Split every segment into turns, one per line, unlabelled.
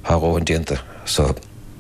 róhan dianta. So,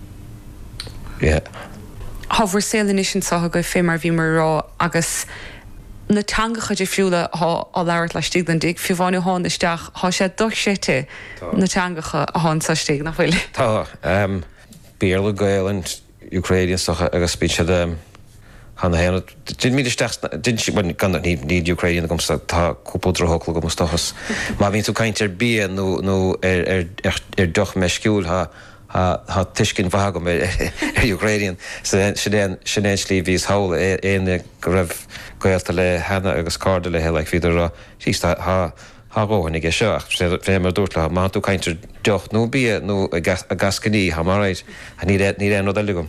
yeah.
Hábhar saoilín sin sa go fé mar bhí mar rá agus na teangacha de fiúla á leabhart le stíigh den dig fiú bháinú háin isteach há sé do séte na teangacha a háin sa stíigh nach bhfuil.
Tá, Bíarla Gaelan, Ukrainian socha agus spíse hanna héna. Did mí isteach, did si gan ní Ukrainian gomsa tá cúpódra hócla go mustachas. Má bhín tú caint bí nó doch me sciúil ha tuiscin bhagam Ukrainian. Sin slí vís hála éine go raibh goilta le hena agus cáda le heile híidir sísta ha róhan ige seach fé mar dúirtla má tú caintir deoch nó bí nó a gascaní ha mar réid a ní ré nó deligum.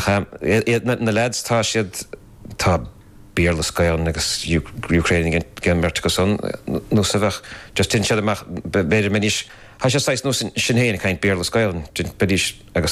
Na lads tá siad tá Bíarla Scail agus Ukrainian gen merta go son nó sa bheith just tin siad amach beidir menis ha sé sais nó sin héna caint Bíarla Scail bedís agus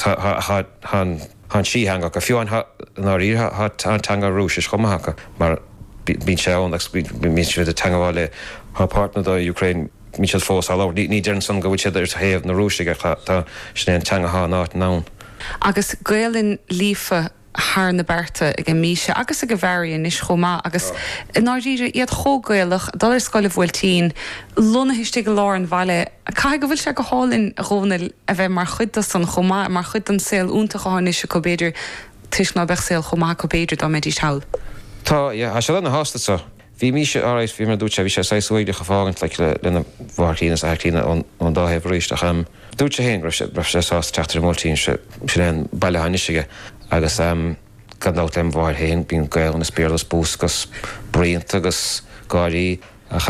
han sí hanga go fiúan náí an tanga rúis chomacha mar bín sé ón agus bín sé a tangáile ha partner da Ukraine Michel fós all ní dearn son go bhfuil idir héamh na rúisige tá sin tanga há ná ná.
Agus gaelinn lífa haar na berta ag an míise agus ag a bhhaíonn is chomá agus náiríre iad chógailech dal scoile bhfuiltín luna hiiste go láir an bhaile cai go bhfuil se go hálinn rónil a bheith mar chuid san chomá mar chuid an saoil únta gáin is go béidir tuis ná bheith saoil chomá go béidir dá méid seall.
Tá, ha sé lena hásta sa. Bhí míise áráis bhí mar dúte bhí sé 6 fágant lena bhhartíínas airtína an dá hebh ríist dúte héin raibh sé sásta teachtar mórtíín sé an bailile hainisigige agus gandát le bhhair héin bíon gail na spéirlas búscas bríonta agus gáirí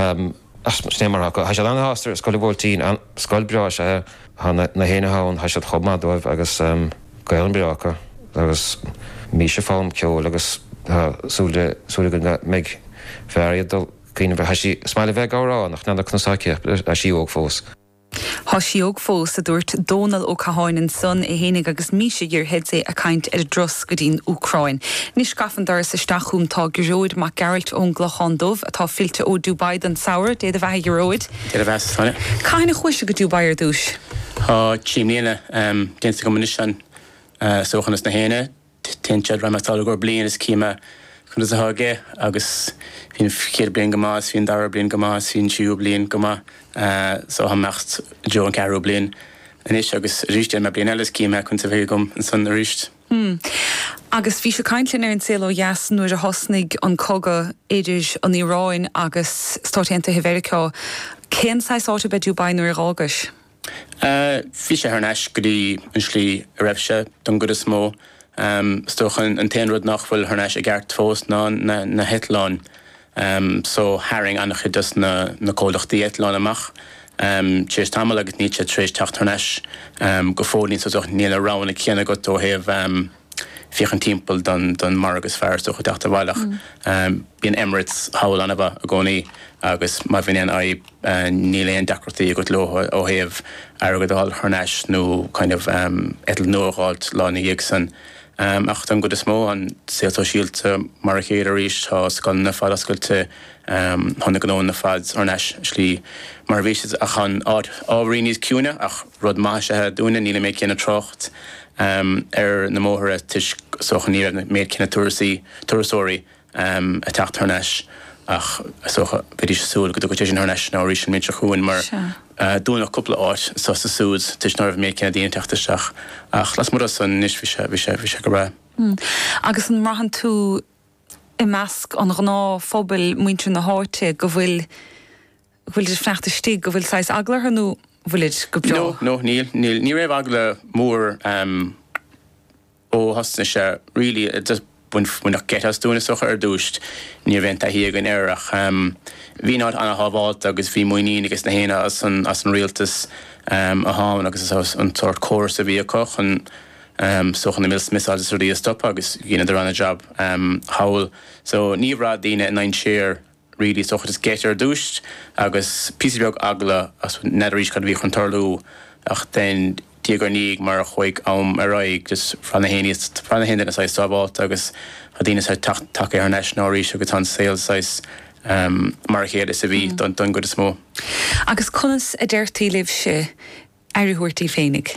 snémar ha sé lena hástar scoil bhiltíín an scoil breá sé na héine hán ha sé chomádóibh agus gail an breácha agus míise fám ceol agus súla go méid feariad cíine bheith sí smaile bheith árá nach na cnosáce a sí óg fós.
Tá siog fós a dúirt Donal ó Caháin son I hénig agus míise gur head sé a caint dros go dtín Úcráin. Nis gafandar sa staachúm tá goróid má Geralt ón Glochandómh atá filte ó Dubai den saoir déad a bheith goróid.
Déad a bheith sanna.
Caine chuise go Dubai ar dúis?
Tá tíimléine dénta go munis an sochanas na héine, tinsead ramatá gur blian is cíime chun is a thage agus hín céir blion go más, hín dar blion go más, hín siú blion go má so ha mecht Jo an Carú blion an is agus ríiste me blion eiles cíime chun sa bhé gom an san ríist.
Agus bhí se caiintlinn ar an céal ó Jas nuair a hosnig an coga éidir an Iráin agus stáisianta Heverica. Cén sáisáte be Dubai nuair rágas?
Bhí sé ar neis go dtí an slí a raibhse don go is mó. Stochan an téanrúd nachfuil thneis a gceart fós na hetláin. So haring annach chudas na cólachtaí hetláin amach. Tréis tamil agus níte tréis techt thneis go fólín so níl a rán a chéanana go ó heh fiochan timppel don mar agus fear so chu teachta bhailech. Bíon Emirates hail anna bh a gcónaí agus má bhíon níl éon decrotaí go leo ó heh ar go dáil thneis nó kind of etal nóáilt lána dhéag san. Ach an go is mó an séaltá síalte mar a chéad a ríist tá scan na fad ascailte tháinig an na fad ar neis slí mar bhíis a chan ábhríníos ciúne ach rud máise dúna níla méid cinna trocht ar na móthra tuis sochan níir méid cinna tuairasóirí a techt ar neis ach socha bhíidir súil go sin ar neis ná ríis méid a chuin mar dúna cúpla áit sa súd tuis ná bh méid cinna daon teachtasteach ach las mar san níos bhí sé go bra.
Agus an marhan tú I measc an gná fphobal muintre na háte go bhfuil fneachta stig go bhfuil sais aglar nó bhfuil go bra?
No, ní raibh agla mór ó hasna sé really buin getas dúna socha ar dúist ní bhaint a hiag an éireach. Bhí ná anna hábháilt agus bhí muoín agus na héine as an rialtas a háin agus an tort córas a bhí a coch an sochan na misáidir ruí a stop agus gine ar anna job hail. So ní rá daine 9 séir really socha is getar dúist agus píbeag agla as neidiríis chu bhí chun tarlú ach den tíagar níag mar a chuig am a roiig just frana héine na sais sábáilt agus a daine take ar neis náirí agus an sales mar chéad is a bhí don go is mó.
Agus conas a deirtaí libh se airithuairtaí féinnig.